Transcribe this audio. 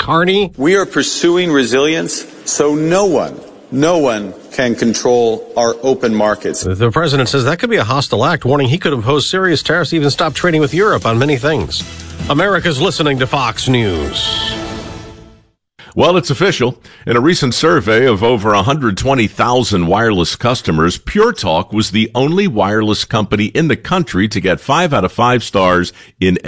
Carney. We are pursuing resilience so no one can control our open markets. The president says that could be a hostile act, warning he could impose serious tariffs, even stop trading with Europe on many things. America's listening to Fox News. Well, it's official. In a recent survey of over 120,000 wireless customers, Pure Talk was the only wireless company in the country to get 5 out of 5 stars in